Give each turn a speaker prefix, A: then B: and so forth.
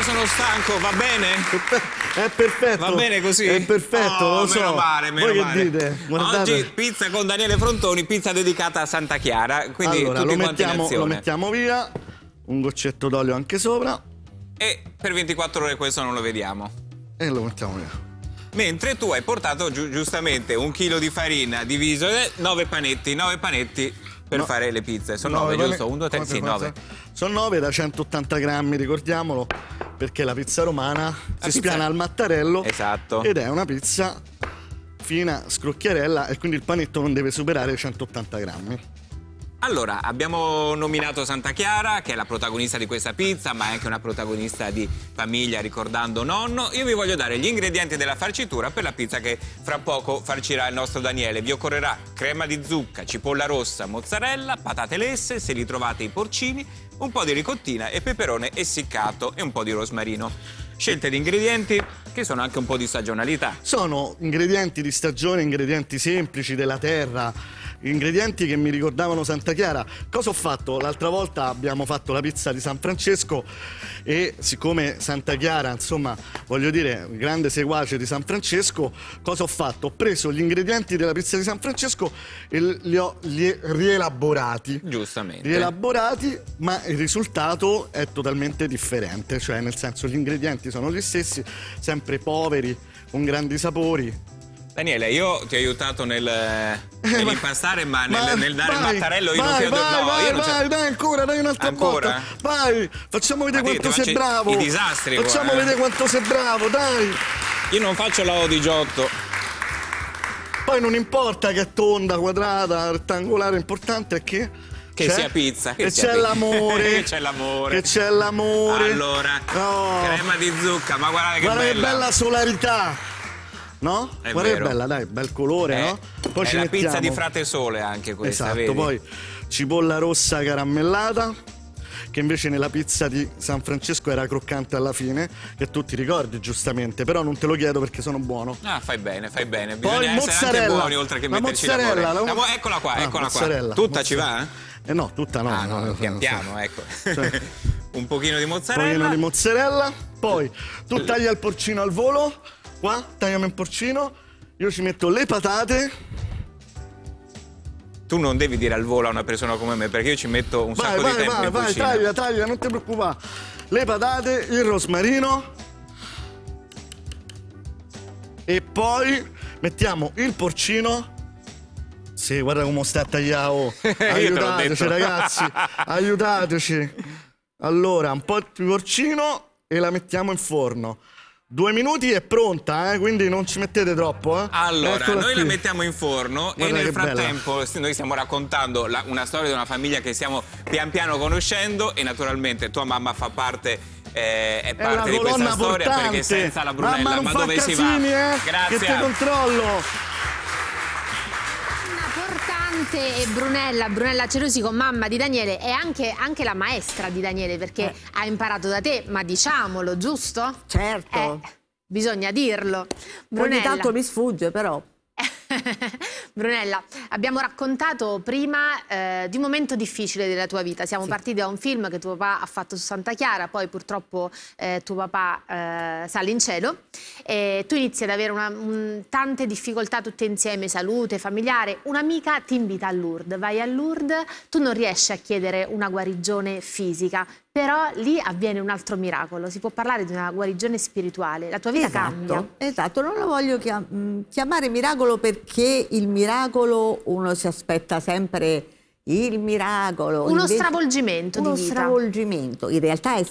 A: sono stanco, va bene?
B: È perfetto.
A: Va bene così?
B: È perfetto, lo so.
A: Meno male, meno
B: Voi
A: male.
B: che dite? Guardate.
A: Oggi pizza con Daniele Frontoni, pizza dedicata a Santa Chiara. Quindi
B: Allora,
A: tutti quanti in
B: lo
A: azione.
B: mettiamo via. Un goccetto d'olio anche sopra.
A: E per 24 ore questo non lo vediamo.
B: E lo mettiamo via.
A: Mentre tu hai portato giustamente 1 chilo di farina diviso 9 panetti per fare le pizze. Sono 9, giusto? 1, 2, 3, sì, 9.
B: Sono 9 da 180 grammi, ricordiamolo, perché la pizza romana si spiana al mattarello.
A: Esatto.
B: Ed è una pizza fina, scrocchiarella, e quindi il panetto non deve superare i 180 grammi.
A: Allora, abbiamo nominato Santa Chiara, che è la protagonista di questa pizza, ma è anche una protagonista di famiglia, ricordando nonno. Io vi voglio dare gli ingredienti della farcitura per la pizza che fra poco farcirà il nostro Daniele. Vi occorrerà crema di zucca, cipolla rossa, mozzarella, patate lesse, se li trovate i porcini, un po' di ricottina e peperone essiccato e un po' di rosmarino. Scelte di ingredienti che sono anche un po' di stagionalità.
B: Sono ingredienti di stagione, ingredienti semplici della terra, ingredienti che mi ricordavano Santa Chiara. Cosa ho fatto? L'altra volta abbiamo fatto la pizza di San Francesco e siccome Santa Chiara, insomma, voglio dire, grande seguace di San Francesco, cosa ho fatto? Ho preso gli ingredienti della pizza di San Francesco e li ho rielaborati.
A: Giustamente.
B: Rielaborati, ma il risultato è totalmente differente, cioè nel senso gli ingredienti sono gli stessi, sempre poveri, con grandi sapori.
A: Daniele, io ti ho aiutato nell'impastare, ma nel dare il mattarello io non ti ho detto.
B: Dai, ancora, dai un'altra
A: Ancora?
B: volta. Vai, facciamo vedere quanto sei bravo.
A: I disastri.
B: Facciamo vedere quanto sei bravo, dai.
A: Io non faccio la O di Giotto.
B: Poi non importa che è tonda, quadrata, rettangolare, l'importante è che
A: sia pizza.
B: Che c'è l'amore.
A: Che c'è l'amore.
B: Che c'è l'amore.
A: Allora, crema di zucca, ma guarda che
B: che bella solarità. No?
A: È
B: Guarda
A: vero.
B: che bella, dai, bel colore, no? Poi
A: è
B: ci
A: la
B: mettiamo
A: pizza di Frate Sole anche questa,
B: esatto,
A: vedi?
B: poi cipolla rossa caramellata, che invece nella pizza di San Francesco era croccante alla fine, che tu ti ricordi giustamente, però non te lo chiedo perché sono buono.
A: Ah, fai bene, fai bene.
B: Poi
A: Bisogna essere anche buoni oltre che metterci l'amore. Eccola qua, eccola qua. Tutta ci va?
B: No, tutta no.
A: No, pian piano, ecco. Cioè, un pochino di mozzarella.
B: Un pochino di mozzarella. Poi tu tagli il porcino al volo. Qua tagliamo il porcino. Io ci metto le patate.
A: Tu non devi dire al volo a una persona come me, perché io ci metto un sacco di tempo in cucina.
B: Taglia, non ti preoccupare. Le patate, il rosmarino. E poi mettiamo il porcino. Sì, guarda come sta tagliato. Aiutateci, ragazzi. Aiutateci. Allora, un po' di porcino e la mettiamo in forno. 2 minuti è pronta, quindi non ci mettete troppo.
A: Allora,
B: eccola
A: noi
B: qui.
A: la mettiamo in forno.
B: Guarda
A: e nel
B: che
A: frattempo noi stiamo raccontando una storia di una famiglia che stiamo pian piano conoscendo e naturalmente tua mamma fa parte, è parte di questa storia
B: portante.
A: Perché senza la Brunella
B: Mamma, non fa
A: dove
B: casini,
A: si va? Grazie.
B: Che ti controllo.
C: E Brunella Cerusi, con mamma di Daniele, è anche la maestra di Daniele, perché ha imparato da te, ma diciamolo, giusto?
D: Certo.
C: Bisogna dirlo.
D: Ogni tanto mi sfugge, però.
C: Brunella, abbiamo raccontato prima di un momento difficile della tua vita. Siamo partiti da un film che tuo papà ha fatto su Santa Chiara, poi purtroppo tuo papà sale in cielo e tu inizi ad avere tante difficoltà tutte insieme, salute, familiare. Un'amica ti invita a Lourdes, vai a Lourdes, tu non riesci a chiedere una guarigione fisica, però lì avviene un altro miracolo. Si può parlare di una guarigione spirituale. La tua vita cambia.
D: Esatto, non lo voglio chiamare miracolo perché il miracolo uno si aspetta sempre il miracolo.
C: Uno stravolgimento di vita.
D: Uno stravolgimento. In realtà è